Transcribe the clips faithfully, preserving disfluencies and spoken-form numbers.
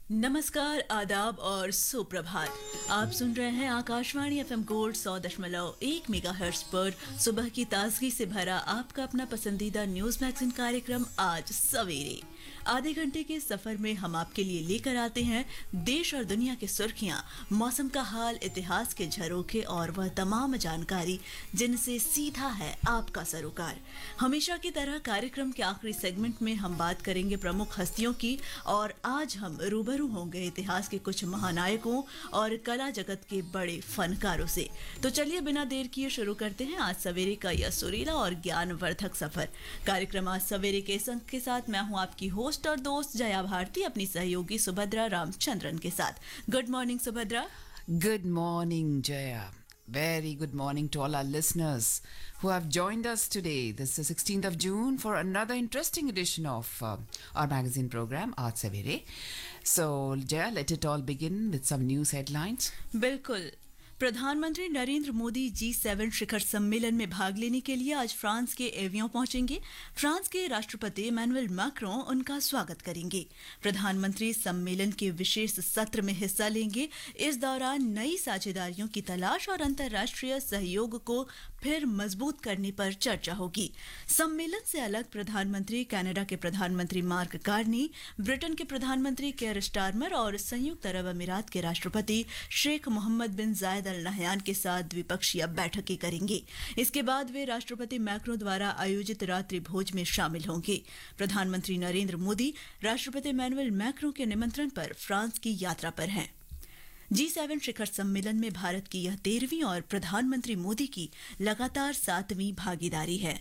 नमस्कार, आदाब और सुप्रभात। आप सुन रहे हैं आकाशवाणी एफएम गोल्ड सौ दशमलव एक मेगाहर्ट्ज पर सुबह की ताजगी से भरा आपका अपना पसंदीदा न्यूज मैगजीन कार्यक्रम आज सवेरे। आधे घंटे के सफर में हम आपके लिए लेकर आते हैं देश और दुनिया की सुर्खियां, मौसम का हाल, इतिहास के झरोखे और वह तमाम जानकारी जिनसे सीधा है आपका सरोकार। हमेशा की तरह कार्यक्रम के आखिरी सेगमेंट में हम बात करेंगे प्रमुख हस्तियों की और आज हम रूबरू होंगे इतिहास के कुछ महानायकों और कला जगत के बड़े फनकारों से। तो चलिए बिना देर किए शुरू करते हैं आज सवेरे का यह सुरीला और ज्ञानवर्धक सफर। कार्यक्रम आज सवेरे के संग के साथ मैं हूं आपकी होस्ट और दोस्त जया भारती अपनी सहयोगी सुभद्रा रामचंद्रन के साथ। Good morning Subhadra. Good morning, Jaya. Very good morning to all our listeners who have joined us today. This is sixteenth of June for another interesting edition of uh, our magazine program, Aaj Savere. So, Jaya, let it all begin with some news headlines. बिल्कुल। प्रधानमंत्री Narendra Modi ji seven शिखर सम्मेलन में भाग लेने के लिए आज France के एवियन पहुंचेंगे। फ्रांस के राष्ट्रपति इमैनुअल मैक्रों उनका स्वागत करेंगे। प्रधानमंत्री सम्मेलन के विशेष सत्र में हिस्सा लेंगे। इस दौरान नई साझेदारियों की तलाश और अंतर्राष्ट्रीय सहयोग को फिर मजबूत करने पर चर्चा होगी। सम्मेलन से अलग प्रधानमंत्री कनाडा के प्रधानमंत्री मार्क कार्नी, ब्रिटेन के प्रधानमंत्री केयर स्टारमर और संयुक्त अरब अमीरात के राष्ट्रपति शेख मोहम्मद बिन जायद अल नहयान के साथ द्विपक्षीय बैठकें करेंगे। इसके बाद वे राष्ट्रपति मैक्रों द्वारा आयोजित रात्रि भोज में शामिल होंगे। प्रधानमंत्री नरेंद्र मोदी राष्ट्रपति इमैनुअल मैक्रों के निमंत्रण पर फ्रांस की यात्रा पर हैं। जी सेवन शिखर सम्मेलन में भारत की यह तेरहवीं और प्रधानमंत्री मोदी की लगातार सातवीं भागीदारी है।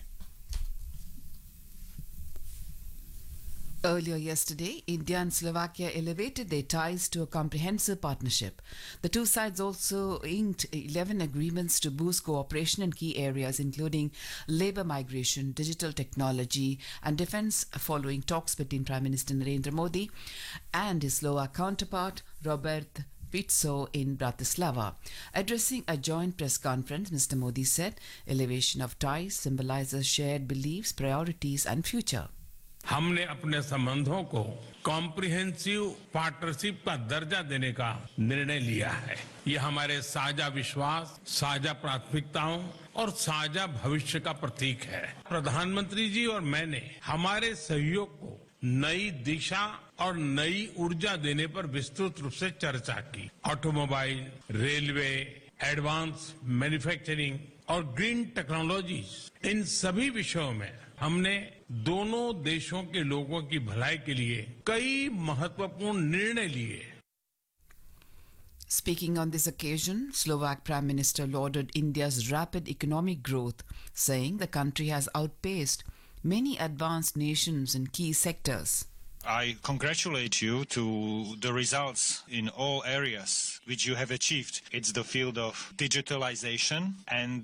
Earlier yesterday, India and Slovakia elevated their ties to a comprehensive partnership. The two sides also inked eleven agreements to boost cooperation in key areas including labor migration, digital technology, and defense following talks between Prime Minister Narendra Modi and his Slovak counterpart, Robert Fico in Bratislava. Addressing a joint press conference, Mister Modi said, elevation of ties symbolizes shared beliefs, priorities, and future. हमने अपने संबंधों को comprehensive partnership का दर्जा देने का निर्णय लिया है। ये हमारे साझा विश्वास, साझा प्राथमिकताओं और साझा भविष्य का प्रतीक है। प्रधानमंत्री जी और मैंने हमारे सहयोग को नई दिशा और नई ऊर्जा देने पर विस्तृत रूप से चर्चा की। ऑटोमोबाइल, रेलवे, एडवांस मैन्युफैक्चरिंग और ग्रीन टेक्नोलॉजीज, इन सभी विषयों में हमने दोनों देशों के लोगों की भलाई के लिए कई महत्वपूर्ण निर्णय लिए। Speaking on this occasion, Slovak Prime Minister lauded India's rapid economic growth, saying the country has outpaced many advanced nations in key sectors. I congratulate you to the results in all areas which you have achieved. It's the field of digitalization and